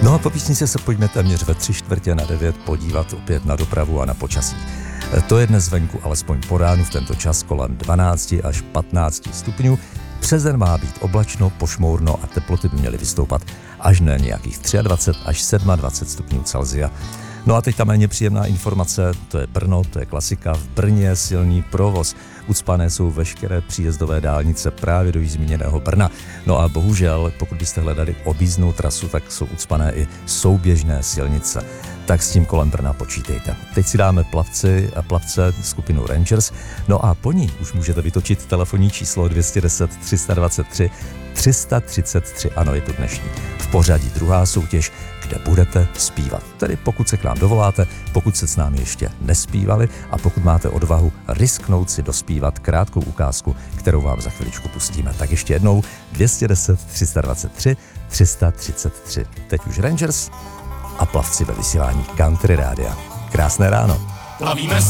No a po písnice se pojďme téměř ve 8:45 podívat opět na dopravu a na počasí. To je dnes venku alespoň po ránu v tento čas kolem 12 až 15 stupňů. Přes den má být oblačno, pošmourno a teploty by měly vystoupat až na nějakých 23 až 27 stupňů Celsia. No a teď ta méně příjemná informace, to je Brno, to je klasika. V Brně je silný provoz. Ucpané jsou veškeré příjezdové dálnice právě do již zmíněného Brna. No a bohužel, pokud byste hledali objízdnou trasu, tak jsou ucpané i souběžné silnice. Tak s tím kolem Brna počítejte. Teď si dáme plavce skupinu Rangers, no a po ní už můžete vytočit telefonní číslo 210 323 333, ano, je to dnešní. V pořadí druhá soutěž, kde budete zpívat. Tedy pokud se k nám dovoláte, pokud se s námi ještě nespívali a pokud máte odvahu risknout si dospívat krátkou ukázku, kterou vám za chviličku pustíme. Tak ještě jednou 210 323 333. Teď už Rangers a plavci ve vysílání Country Rádia. Krásné ráno. Plavíme